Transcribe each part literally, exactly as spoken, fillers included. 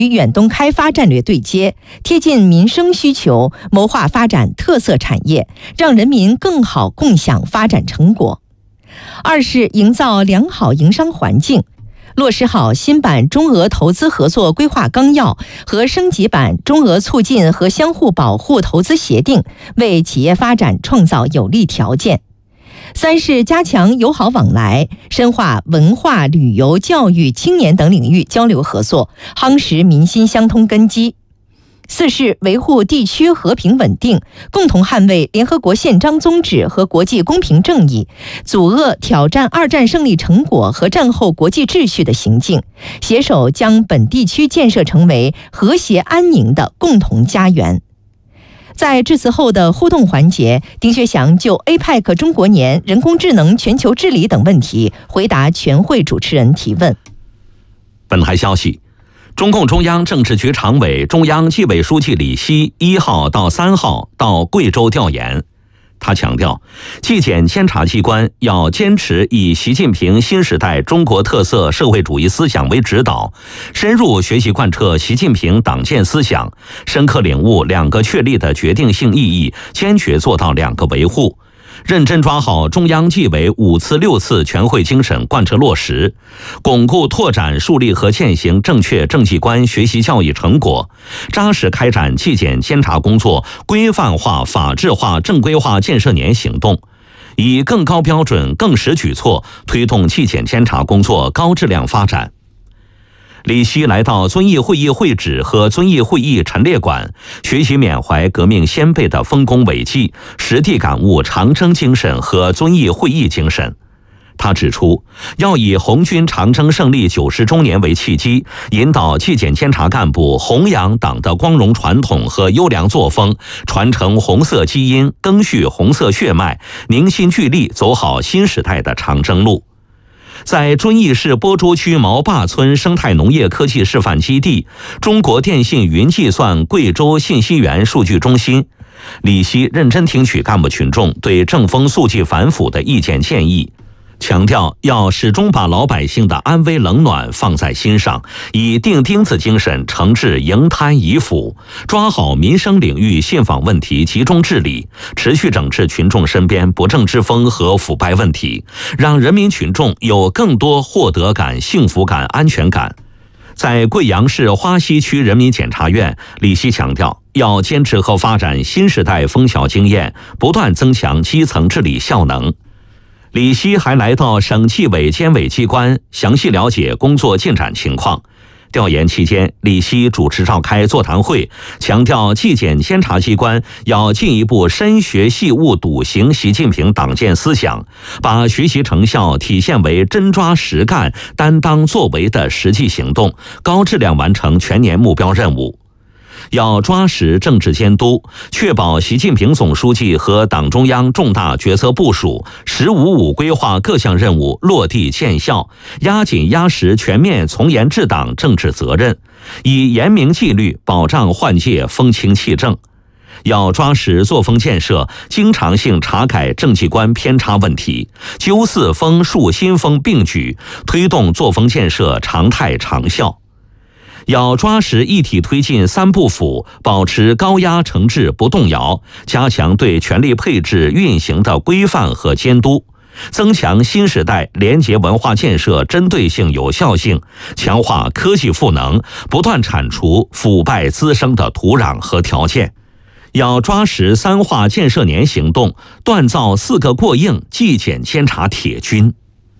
与远东开发战略对接，贴近民生需求，谋划发展特色产业，让人民更好共享发展成果。二是营造良好营商环境，落实好新版中俄投资合作规划纲要和升级版中俄促进和相互保护投资协定，为企业发展创造有利条件。三是加强友好往来，深化文化、旅游、教育、青年等领域交流合作，夯实民心相通根基。四是维护地区和平稳定，共同捍卫联合国宪章宗旨和国际公平正义，阻遏挑战二战胜利成果和战后国际秩序的行径，携手将本地区建设成为和谐安宁的共同家园。在致辞后的互动环节，丁薛祥就 A P E C 中国年、人工智能全球治理等问题回答全会主持人提问。 本台消息，中共中央政治局常委、中央纪委书记李希一号到三号到贵州调研。他强调，纪检监察机关要坚持以习近平新时代中国特色社会主义思想为指导，深入学习贯彻习近平党建思想，深刻领悟两个确立的决定性意义，坚决做到两个维护，认真抓好中央纪委五次六次全会精神贯彻落实，巩固拓展树立和践行正确政纪观学习教育成果，扎实开展纪检监察工作规范化、法治化、正规化建设年行动，以更高标准、更实举措推动纪检监察工作高质量发展。李希来到遵义会议会址和遵义会议陈列馆，学习缅怀革命先辈的丰功伟绩，实地感悟长征精神和遵义会议精神。他指出，要以红军长征胜利九十周年为契机，引导纪检监察干部弘扬党的光荣传统和优良作风，传承红色基因，赓续红色血脉，凝心聚力走好新时代的长征路。在遵义市播州区毛坝村生态农业科技示范基地、中国电信云计算贵州信息源数据中心，李希认真听取干部群众对正风肃纪反腐的意见建议，强调要始终把老百姓的安危冷暖放在心上，以钉钉子精神惩治营贪疑腐，抓好民生领域信访问题集中治理，持续整治群众身边不正之风和腐败问题，让人民群众有更多获得感、幸福感、安全感。在贵阳市花溪区人民检察院，李希强调，要坚持和发展新时代枫桥经验，不断增强基层治理效能。李希还来到省纪委监委机关，详细了解工作进展情况。调研期间，李希主持召开座谈会，强调纪检监察机关要进一步深学细悟笃行习近平党建思想，把学习成效体现为真抓实干、担当作为的实际行动，高质量完成全年目标任务。要抓实政治监督，确保习近平总书记和党中央重大决策部署、十五五规划各项任务落地见效，压紧压实全面从严治党政治责任，以严明纪律保障换届风清气正。要抓实作风建设，经常性查改政纪观偏差问题，纠四风树新风并举，推动作风建设常态长效。要抓实一体推进三不腐，保持高压惩治不动摇，加强对权力配置运行的规范和监督，增强新时代廉洁文化建设针对性有效性，强化科技赋能，不断铲除腐败滋生的土壤和条件。要抓实三化建设年行动，锻造四个过硬纪检监察铁军。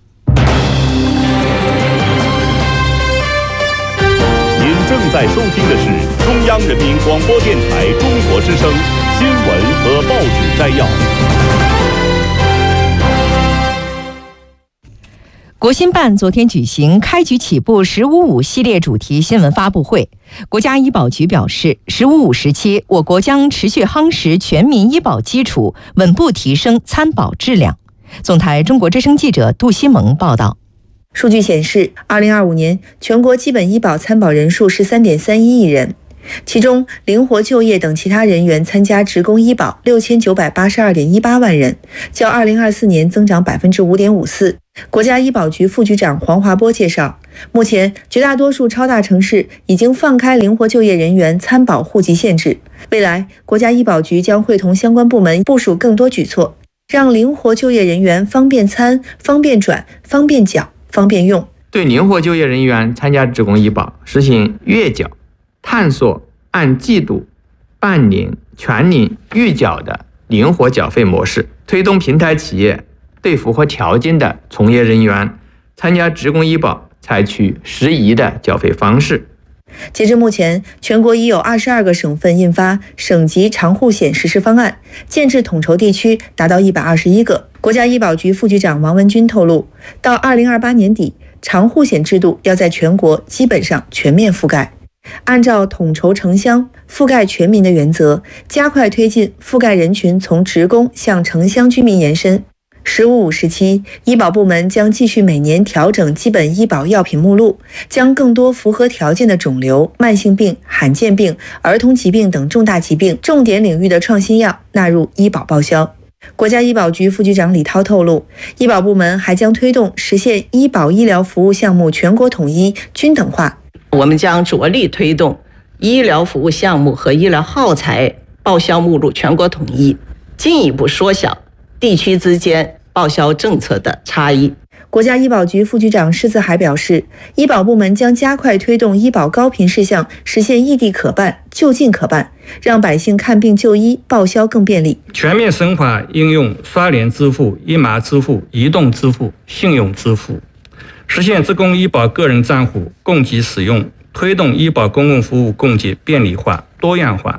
正在收听的是中央人民广播电台中国之声新闻和报纸摘要。 国新办昨天举行开局起步十五五系列主题新闻发布会。国家医保局表示，十五五时期，我国将持续夯实全民医保基础，稳步提升参保质量。总台中国之声记者杜西蒙报道。 数据显示，二零二五年全国基本医保参保人数是 三点三一亿人， 其中灵活就业等其他人员参加职工医保六千九百八十二点一八万人，较二零二四年增长百分之五点五四。国家医保局副局长黄华波介绍，目前绝大多数超大城市已经放开灵活就业人员参保户籍限制，未来国家医保局将会同相关部门部署更多举措，让灵活就业人员方便参、方便转、方便缴、方便用。 对灵活就业人员参加职工医保实行月缴、探索、按季度、半年、全年预缴的灵活缴费模式，推动平台企业对符合条件的从业人员参加职工医保采取适宜的缴费方式。 截至目前，全国已有二十二个省份印发省级长护险实施方案，建制统筹地区达到一百二十一个。国家医保局副局长王文军透露，到二零二八年底，长护险制度要在全国基本上全面覆盖。按照统筹城乡、覆盖全民的原则，加快推进覆盖人群从职工向城乡居民延伸。十五五时期，医保部门将继续每年调整基本医保药品目录，将更多符合条件的肿瘤、慢性病、罕见病、儿童疾病等重大疾病重点领域的创新药纳入医保报销。国家医保局副局长李涛透露，医保部门还将推动实现医保医疗服务项目全国统一、均等化。 我们将着力推动医疗服务项目和医疗耗材报销目录全国统一，进一步缩小地区之间报销政策的差异。 国家医保局副局长施自海表示，医保部门将加快推动医保高频事项实现异地可办、就近可办，让百姓看病就医报销更便利。 全面深化应用刷脸支付、一码支付、移动支付、信用支付，实现职工医保个人账户供给使用，推动医保公共服务供给便利化、多样化。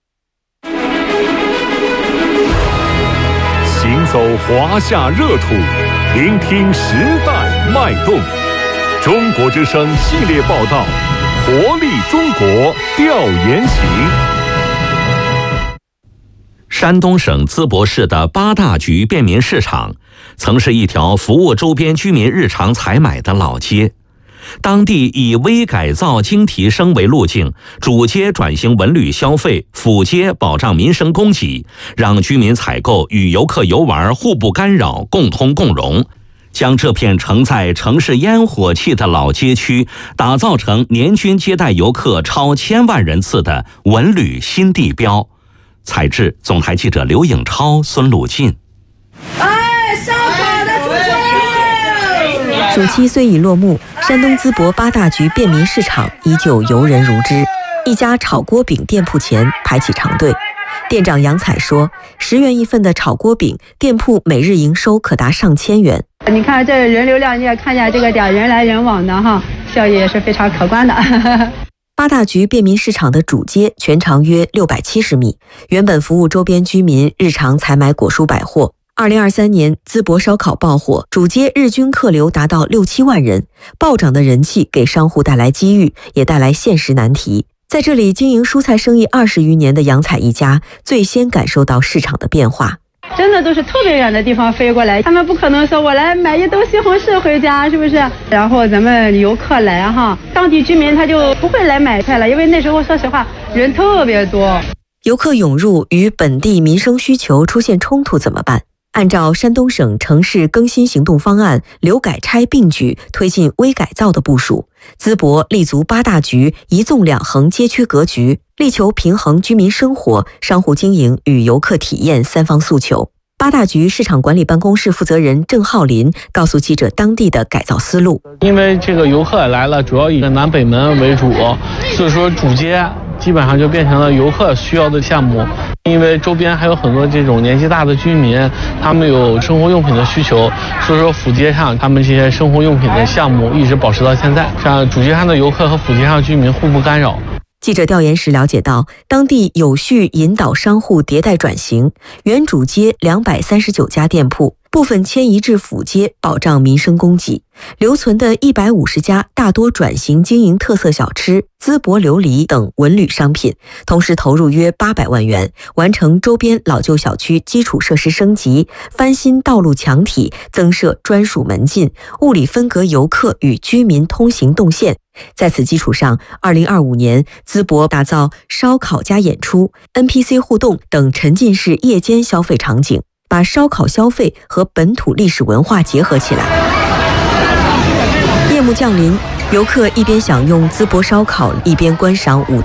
行走华夏热土，聆听时代脉动。中国之声系列报道，活力中国调研行。 山东省淄博市的八大局便民市场，曾是一条服务周边居民日常采买的老街。当地以微改造经提升为路径，主街转型文旅消费，辅街保障民生供给，让居民采购与游客游玩互不干扰，共通共荣，将这片承载城市烟火气的老街区打造成年均接待游客超千万人次的文旅新地标。采制总台记者刘颖超、孙鲁进。 暑期虽已落幕，山东淄博八大局便民市场依旧游人如织。一家炒锅饼店铺前排起长队，店长杨彩说，十元一份的炒锅饼，店铺每日营收可达上千元。 你看这人流量，你也看见这个点人来人往的哈，效益也是非常可观的。 八大局便民市场的主街全长约六百七十米，原本服务周边居民日常采买果蔬百货。二零二三年，淄博烧烤爆火，主街日均客流达到六七万人，暴涨的人气给商户带来机遇，也带来现实难题。在这里经营蔬菜生意二十余年的杨彩一家，最先感受到市场的变化。 真的都是特别远的地方飞过来，他们不可能说我来买一兜西红柿回家，是不是？然后咱们游客来哈，当地居民他就不会来买菜了，因为那时候说实话人特别多。 游客涌入与本地民生需求出现冲突怎么办？按照山东省城市更新行动方案，留改拆并举推进微改造的部署，淄博立足八大局一纵两横街区格局，力求平衡居民生活、商户经营与游客体验三方诉求。八大局市场管理办公室负责人郑浩林告诉记者当地的改造思路。 因为这个游客来了，主要以南北门为主，所以说主街基本上就变成了游客需要的项目。因为周边还有很多这种年纪大的居民，他们有生活用品的需求，所以说辅街上他们这些生活用品的项目一直保持到现在，让主街上的游客和辅街上的居民互不干扰。 记者调研时了解到，当地有序引导商户迭代转型，原主街两百三十九家店铺部分迁移至辅街，保障民生供给。留存的一百五十家大多转型经营特色小吃、淄博琉璃等文旅商品，同时投入约八百万元，完成周边老旧小区基础设施升级，翻新道路墙体，增设专属门禁，物理分隔游客与居民通行动线， 在此基础上，二零二五年淄博打造烧烤加演出、N P C 互动等沉浸式夜间消费场景，把烧烤消费和本土历史文化结合起来。夜幕降临，游客一边享用淄博烧烤，一边观赏舞台。